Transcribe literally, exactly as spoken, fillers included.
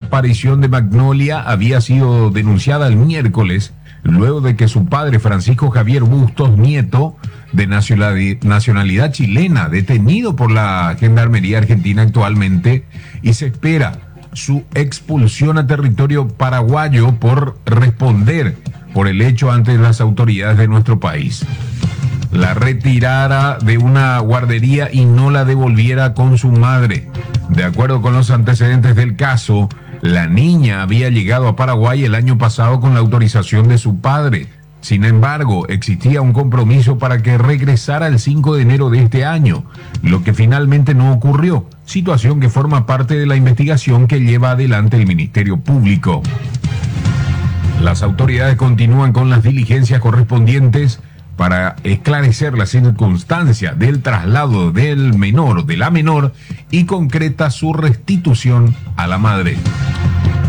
desaparición de Magnolia había sido denunciada el miércoles, luego de que su padre, Francisco Javier Bustos Nieto, de nacionalidad chilena, detenido por la Gendarmería Argentina actualmente, y se espera su expulsión a territorio paraguayo por responder por el hecho ante las autoridades de nuestro país. La retirara de una guardería y no la devolviera con su madre. De acuerdo con los antecedentes del caso, la niña había llegado a Paraguay el año pasado con la autorización de su padre. Sin embargo, existía un compromiso para que regresara el cinco de enero de este año, lo que finalmente no ocurrió, situación que forma parte de la investigación que lleva adelante el Ministerio Público. Las autoridades continúan con las diligencias correspondientes para esclarecer la circunstancia del traslado del menor o de la menor y concreta su restitución a la madre.